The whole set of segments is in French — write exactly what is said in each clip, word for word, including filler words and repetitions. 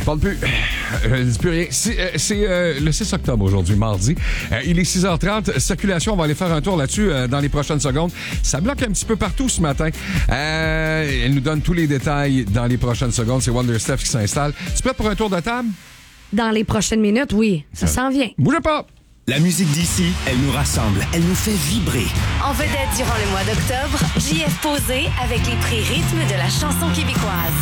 Parle plus. Je dis plus rien. C'est, euh, c'est euh, le six octobre aujourd'hui, mardi. Euh, il est six heures trente. Circulation, on va aller faire un tour là-dessus euh, dans les prochaines secondes. Ça bloque un petit peu partout ce matin. Euh, elle nous donne tous les détails dans les prochaines secondes. C'est Wonder Steph qui s'installe. Tu es prêt pour un tour de table? Dans les prochaines minutes, oui. Ça, ça s'en vient. Bougez pas! La musique d'ici, elle nous rassemble, elle nous fait vibrer. En vedette durant le mois d'octobre, J F Posé avec les prix rythme de la chanson québécoise.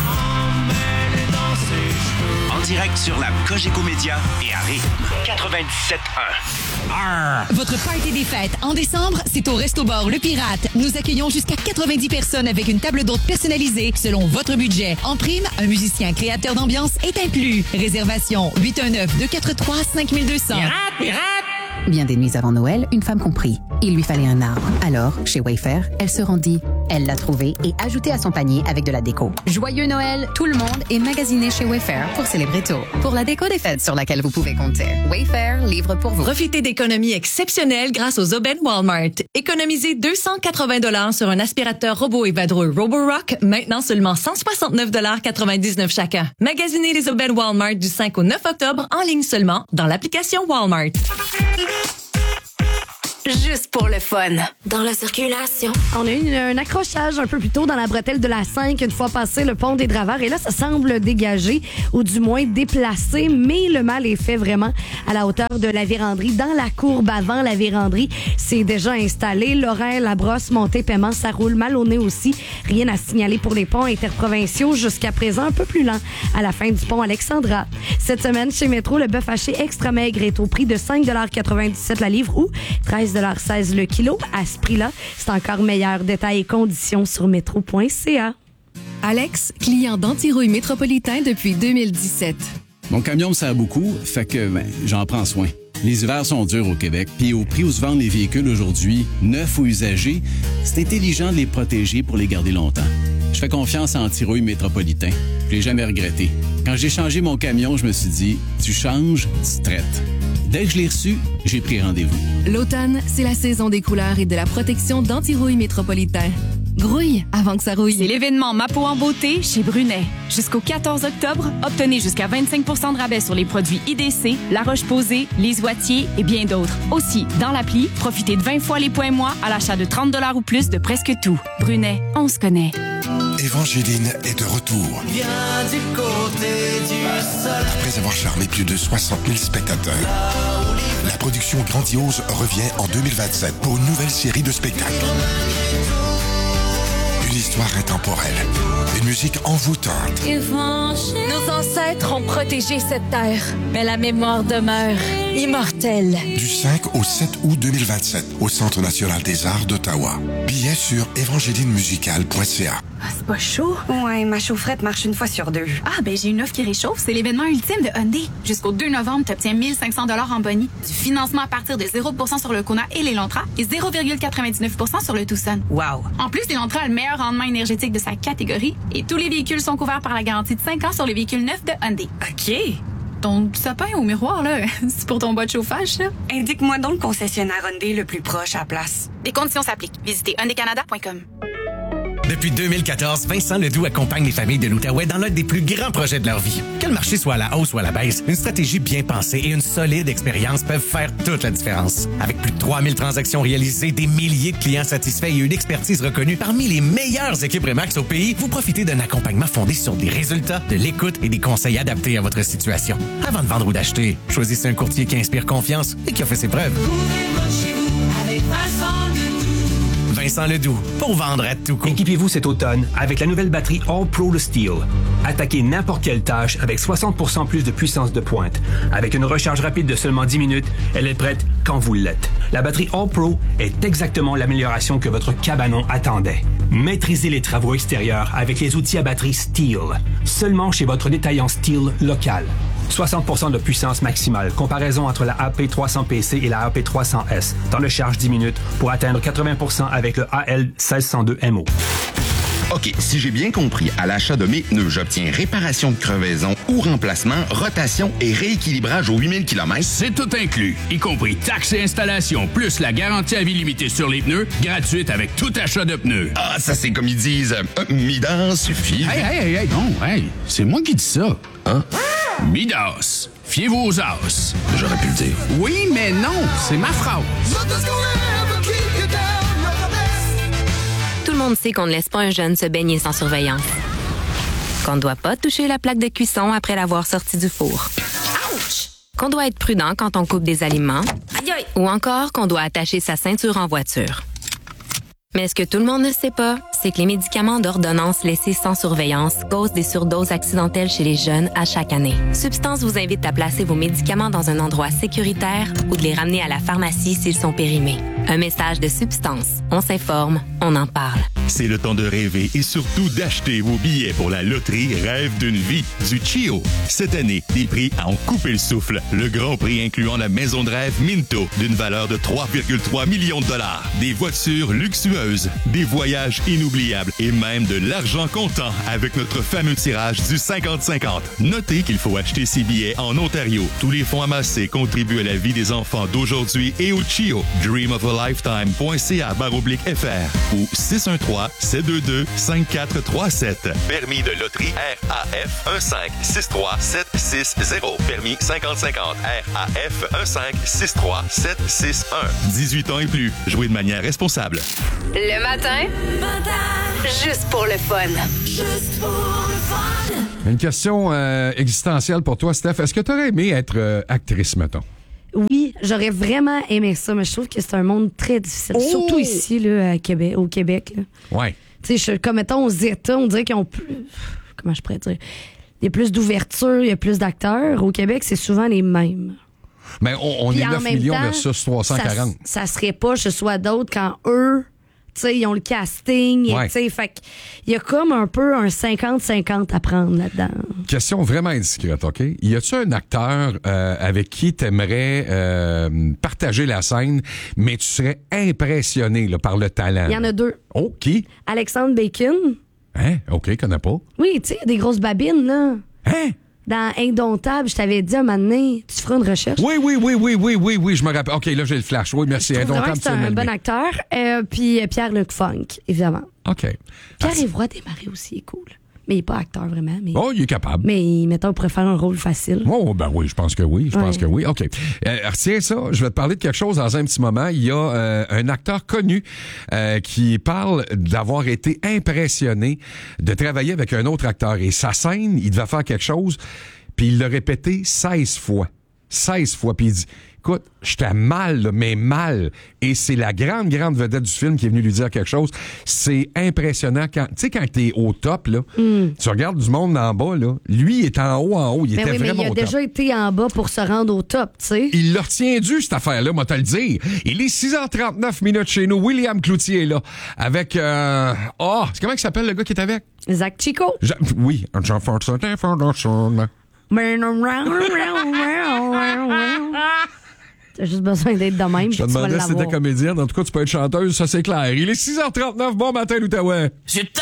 En direct sur la Cogeco Média et à Rythme quatre-vingt-dix-sept un. Votre party des fêtes en décembre, c'est au Resto Bar Le Pirate. Nous accueillons jusqu'à quatre-vingt-dix personnes avec une table d'hôte personnalisée selon votre budget. En prime, un musicien créateur d'ambiance est inclus. Réservation huit un neuf, deux quatre trois, cinq deux zéro zéro. Pirate, pirate! Bien des nuits avant Noël, une femme comprit. Il lui fallait un arbre. Alors, chez Wayfair, elle se rendit. Elle l'a trouvé et ajouté à son panier avec de la déco. Joyeux Noël, tout le monde est magasiné chez Wayfair pour célébrer tôt. Pour la déco des fêtes sur laquelle vous pouvez compter. Wayfair livre pour vous. Profitez d'économies exceptionnelles grâce aux aubaines Walmart. Économisez deux cent quatre-vingts dollars sur un aspirateur robot et vadrouille Roborock, maintenant seulement cent soixante-neuf dollars quatre-vingt-dix-neuf chacun. Magasinez les aubaines Walmart du cinq au neuf octobre en ligne seulement dans l'application Walmart. Juste pour le fun. Dans la circulation. On a eu une- un accrochage un peu plus tôt dans la bretelle de la cinq, une fois passé le pont des Draveurs. Et là, ça semble dégagé, ou du moins déplacé, mais le mal est fait vraiment à la hauteur de la véranderie. Dans la courbe avant la véranderie, c'est déjà installé. Lorrain, La Brosse, Monté-Paiement, ça roule mal au nez aussi. Rien à signaler pour les ponts interprovinciaux. Jusqu'à présent, un peu plus lent à la fin du pont Alexandra. Cette semaine, chez Métro, le bœuf haché extra maigre est au prix de cinq quatre-vingt-dix-sept la livre ou treize seize le kilo. À ce prix-là, c'est encore meilleur. Détails et conditions sur métro point c a. Alex, client d'Antirouille Métropolitain depuis deux mille dix-sept. Mon camion me sert beaucoup, fait que ben, j'en prends soin. Les hivers sont durs au Québec, puis au prix où se vendent les véhicules aujourd'hui, neufs ou usagés, c'est intelligent de les protéger pour les garder longtemps. Je fais confiance à Antirouille Métropolitain. Je l'ai jamais regretté. Quand j'ai changé mon camion, je me suis dit, tu changes, tu traites. Dès que je l'ai reçu, j'ai pris rendez-vous. L'automne, c'est la saison des couleurs et de la protection d'Antirouille Métropolitain. Grouille avant que ça rouille. C'est l'événement Ma peau en beauté chez Brunet. Jusqu'au quatorze octobre, obtenez jusqu'à vingt-cinq pour cent de rabais sur les produits I D C, La Roche-Posay, Les Oitiers et bien d'autres. Aussi, dans l'appli, profitez de vingt fois les points moi à l'achat de trente dollars ou plus de presque tout. Brunet, on se connaît. Évangéline est de retour. Viens du côté du soleil. Après avoir charmé plus de soixante mille spectateurs, la production grandiose revient en deux mille vingt-sept pour une nouvelle série de spectacles. Une histoire intemporelle, une musique envoûtante. Nos ancêtres ont protégé cette terre, mais la mémoire demeure immortelle. Du cinq au sept août deux mille vingt-sept au Centre national des arts d'Ottawa. Billets sur évangéline musicale point c a. Ah, c'est pas chaud? Ouais, ma chaufferette marche une fois sur deux. Ah, ben j'ai une offre qui réchauffe. C'est l'événement ultime de Hyundai. Jusqu'au deux novembre, tu obtiens mille cinq cents dollars en boni, du financement à partir de zéro pour cent sur le Kona et l'Elantra et zéro virgule quatre-vingt-dix-neuf pour cent sur le Tucson. Wow! En plus, l'Elantra a le meilleur rendement énergétique de sa catégorie et tous les véhicules sont couverts par la garantie de cinq ans sur les véhicules neufs de Hyundai. OK. Ton sapin au miroir, là, c'est pour ton bas de chauffage, ça? Indique-moi donc le concessionnaire Hyundai le plus proche à la place. Des conditions s'appliquent. Visitez hyundai canada point com. Depuis deux mille quatorze, Vincent Ledoux accompagne les familles de l'Outaouais dans l'un des plus grands projets de leur vie. Que le marché soit à la hausse ou à la baisse, une stratégie bien pensée et une solide expérience peuvent faire toute la différence. Avec plus de trois mille transactions réalisées, des milliers de clients satisfaits et une expertise reconnue parmi les meilleures équipes Remax au pays, vous profitez d'un accompagnement fondé sur des résultats, de l'écoute et des conseils adaptés à votre situation. Avant de vendre ou d'acheter, choisissez un courtier qui inspire confiance et qui a fait ses preuves. Vincent Ledoux, pour vendre à tout coup. Équipez-vous cet automne avec la nouvelle batterie All Pro de Steel. Attaquez n'importe quelle tâche avec soixante pour cent plus de puissance de pointe. Avec une recharge rapide de seulement dix minutes, elle est prête quand vous l'êtes. La batterie All Pro est exactement l'amélioration que votre cabanon attendait. Maîtrisez les travaux extérieurs avec les outils à batterie Steel. Seulement chez votre détaillant Steel local. soixante pour cent de puissance maximale. Comparaison entre la A P trois cents P C et la A P trois cents S. Temps de charge dix minutes pour atteindre quatre-vingts pour cent avec le A L seize cent deux M O. OK, si j'ai bien compris, à l'achat de mes pneus, j'obtiens réparation de crevaison ou remplacement, rotation et rééquilibrage aux huit mille kilomètres. C'est tout inclus, y compris taxes et installation, plus la garantie à vie limitée sur les pneus, gratuite avec tout achat de pneus. Ah, ça c'est comme ils disent, euh, Midan suffit. Hey, hey, hey, hey, non, hey, c'est moi qui dis ça. Hein? Midas, fiez-vous aux as. J'aurais pu le dire. Oui, mais non, c'est ma phrase. Tout le monde sait qu'on ne laisse pas un jeune se baigner sans surveillance. Qu'on ne doit pas toucher la plaque de cuisson après l'avoir sorti du four. Ouch! Qu'on doit être prudent quand on coupe des aliments. Aïe aïe! Ou encore qu'on doit attacher sa ceinture en voiture. Mais ce que tout le monde ne sait pas, c'est que les médicaments d'ordonnance laissés sans surveillance causent des surdoses accidentelles chez les jeunes à chaque année. Substance vous invite à placer vos médicaments dans un endroit sécuritaire ou de les ramener à la pharmacie s'ils sont périmés. Un message de Substance. On s'informe, on en parle. C'est le temps de rêver et surtout d'acheter vos billets pour la loterie Rêve d'une vie du Chio. Cette année, des prix à en couper le souffle. Le grand prix incluant la maison de rêve Minto d'une valeur de trois virgule trois millions de dollars. Des voitures luxueuses, des voyages inoubliables et même de l'argent comptant avec notre fameux tirage du cinquante cinquante. Notez qu'il faut acheter ses billets en Ontario. Tous les fonds amassés contribuent à la vie des enfants d'aujourd'hui et au Chio. dream of a lifetime point c a barre oblique F R ou six un trois, sept deux deux, cinq quatre trois sept. Permis de loterie R A F un cinq six trois sept six zéro. Permis cinquante cinquante R A F un cinq six trois sept six un. dix-huit ans et plus. Jouez de manière responsable. Le matin, juste pour le fun. Juste pour le fun. Une question euh, existentielle pour toi, Steph. Est-ce que tu aurais aimé être euh, actrice, mettons? Oui, j'aurais vraiment aimé ça, mais je trouve que c'est un monde très difficile. Oh! Surtout ici, là, à Québec, au Québec. Là. Ouais. Tu sais, comme mettons aux États, on dirait qu'ils ont plus. Comment je pourrais dire? Il y a plus d'ouverture, il y a plus d'acteurs. Au Québec, c'est souvent les mêmes. Mais on, on est neuf millions temps, versus trois cent quarante. Ça, ça serait pas ce soit d'autres quand eux, tu sais, ils ont le casting. Ouais. Tu sais, fait qu'il y a comme un peu un cinquante cinquante à prendre là-dedans. Question vraiment indiscrète, OK? Y a-tu un acteur euh, avec qui t'aimerais euh, partager la scène, mais tu serais impressionné là, par le talent? Il y en a deux. Oh, qui? Alexandre Bacon. Hein? OK, connais pas. Oui, tu sais, des grosses babines, là. Hein? Dans Indomptable, je t'avais dit à un moment donné, tu feras une recherche. Oui, oui, oui, oui, oui, oui, oui, je me rappelle. OK, là, j'ai le flash. Oui, merci. Indomptable, c'est un bon acteur. Euh, puis Pierre-Luc Funk, évidemment. OK. Pierre-Yves Roy Desmarais aussi est cool. Mais il n'est pas acteur vraiment. Mais... Oh, il est capable. Mais mettons, il pourrait faire un rôle facile. Oh, ben oui, je pense que oui. Je ouais. pense que oui. OK. Euh, retiens ça. Je vais te parler de quelque chose dans un petit moment. Il y a euh, un acteur connu euh, qui parle d'avoir été impressionné de travailler avec un autre acteur. Et sa scène, il devait faire quelque chose, puis il l'a répété seize fois. seize fois. Puis il dit... Écoute, j'étais mal, là, mais mal. Et c'est la grande, grande vedette du film qui est venue lui dire quelque chose. C'est impressionnant. Quand, tu sais, quand t'es au top, là, mm. tu regardes du monde en bas, là, lui, il est en haut, en haut. Il ben était oui, vraiment mais il a au déjà top. été en bas pour se rendre au top, tu sais. Il l'a retient dû, cette affaire-là, moi, te le dire. Il est six heures trente-neuf minutes chez nous. William Cloutier est là. Avec, euh, oh, c'est comment il s'appelle, le gars qui est avec? Zach Chico. Ja- oui, Jean-François Fondation. T'as juste besoin d'être de même. Je te demandais si t'étais comédienne. En tout cas, tu peux être chanteuse, ça c'est clair. Il est six heures trente-neuf. Bon matin, l'Outaouais. Je